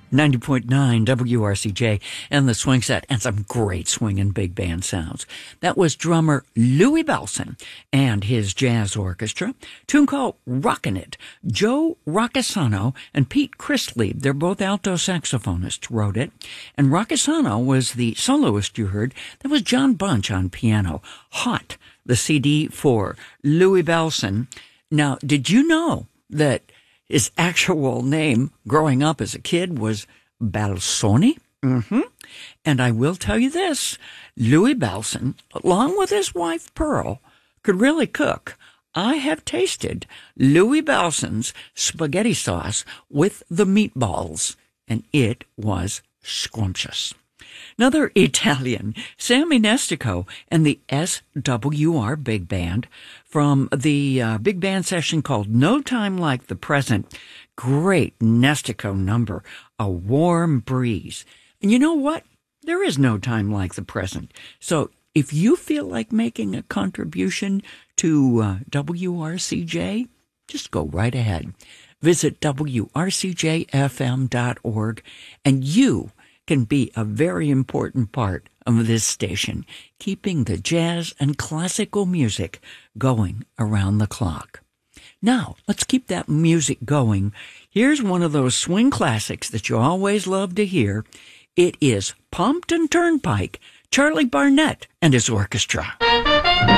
90.9 WRCJ and the swing set and some great swing and big band sounds. That was drummer Louie Bellson and his jazz orchestra. Tune called Rockin' It. Joe Roccasano and Pete Christlieb, they're both alto saxophonists, wrote it. And Roccasano was the soloist you heard. That was John Bunch on piano. Hot, the CD for Louie Bellson. Now, did you know that his actual name growing up as a kid was Balsoni? And I will tell you this, Louie Bellson, along with his wife Pearl, could really cook. I have tasted Louie Bellson's spaghetti sauce with the meatballs, and it was scrumptious. Another Italian, Sammy Nestico and the SWR Big Band from the big band session called No Time Like the Present. Great Nestico number, A Warm Breeze. And you know what? There is no time like the present. So if you feel like making a contribution to WRCJ, just go right ahead. Visit WRCJFM.org and you can be a very important part of this station, keeping the jazz and classical music going around the clock. Now, let's keep that music going. Here's one of those swing classics that you always love to hear. It is Pompton Turnpike, Charlie Barnett and his orchestra.